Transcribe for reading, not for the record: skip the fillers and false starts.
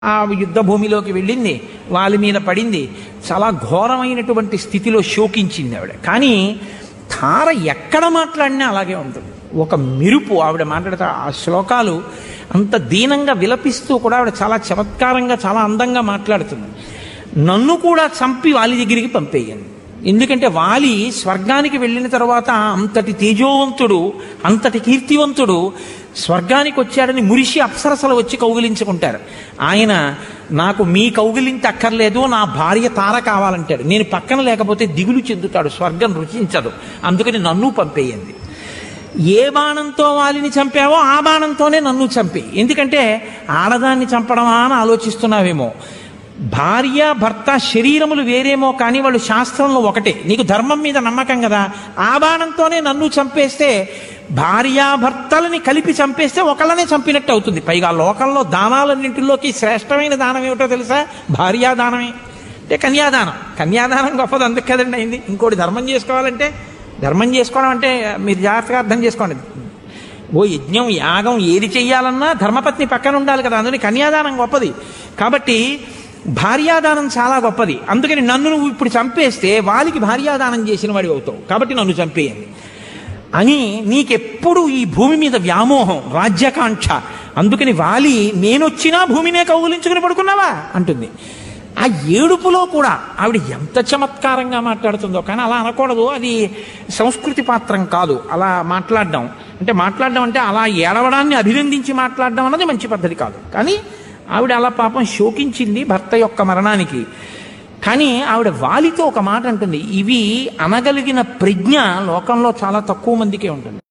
ఆ యుద్ధ భూమిలోకి వెళ్ళింది, వాళ్ళ మీద పడింది, చాలా ఘోరమైనటువంటి స్థితిలో శోకించింది ఆవిడ. కానీ తార ఎక్కడ మాట్లాడినా అలాగే ఉంటుంది. ఒక మెరుపు ఆవిడ మాట్లాడితే ఆ శ్లోకాలు అంత దీనంగా విలపిస్తూ కూడా ఆవిడ చాలా చమత్కారంగా చాలా అందంగా మాట్లాడుతుంది. నన్ను కూడా చంపి వాలి దగ్గరికి పంపేయండి, ఎందుకంటే వాలి స్వర్గానికి వెళ్ళిన తర్వాత అంతటి తేజోవంతుడు అంతటి కీర్తివంతుడు స్వర్గానికి వచ్చాడని మురిసి అప్సరసలు వచ్చి కౌగిలించుకుంటారు. ఆయన నాకు మీ కౌగిలింత అక్కర్లేదు, నా భార్య తార కావాలంటాడు. నేను పక్కన లేకపోతే దిగులు చెందుతాడు, స్వర్గం రుచించదు, అందుకని నన్ను పంపేయండి. ఏ బాణంతో వాలిని చంపావో ఆ బాణంతోనే నన్ను చంపి, ఎందుకంటే ఆడదాన్ని చంపడమా అని ఆలోచిస్తున్నావేమో. భార్య భర్త శరీరములు వేరేమో కానీ వాళ్ళు శాస్త్రంలో ఒకటే. నీకు ధర్మం మీద నమ్మకం కదా, ఆ బాణంతోనే నన్ను చంపేస్తే భార్యాభర్తలని కలిపి చంపేస్తే ఒకళ్ళనే చంపినట్టు అవుతుంది. పైగా లోకంలో దానాలన్నింటిలోకి శ్రేష్టమైన దానం ఏమిటో తెలుసా? భార్యాదానమే, అంటే కన్యాదానం. కన్యాదానం గొప్పది, అందుకు కదండి అయింది. ఇంకోటి ధర్మం చేసుకోవాలంటే, ధర్మం చేసుకోవడం అంటే మీరు జాగ్రత్తగా అర్థం చేసుకోండి. ఓ యజ్ఞం యాగం ఏది చెయ్యాలన్నా ధర్మపత్ని పక్కన ఉండాలి కదా, అందుకని కన్యాదానం గొప్పది. కాబట్టి భార్యాదానం చాలా గొప్పది. అందుకని నన్ను నువ్వు ఇప్పుడు చంపేస్తే వాలికి భార్యాదానం చేసిన వాడి అవుతావు, కాబట్టి నన్ను చంపేయండి అని. నీకెప్పుడు ఈ భూమి మీద వ్యామోహం, రాజ్యకాంక్ష, అందుకని వాలి నేనొచ్చినా భూమినే కౌగులించుకుని పడుకున్నావా అంటుంది. ఆ ఏడుపులో కూడా ఆవిడ ఎంత చమత్కారంగా మాట్లాడుతుందో. కానీ అలా అనకూడదు, అది సంస్కృతి పాత్రం కాదు అలా మాట్లాడడం. అంటే అలా ఏడవడాన్ని అభినందించి మాట్లాడడం అన్నది మంచి పద్ధతి కాదు. కానీ ఆవిడ అలా పాపం శోకించింది భర్త యొక్క మరణానికి. కానీ ఆవిడ వాలితో ఒక మాట అంటుంది, ఇవి అనగలిగిన ప్రజ్ఞ లోకంలో చాలా తక్కువ మందికే ఉంటుంది.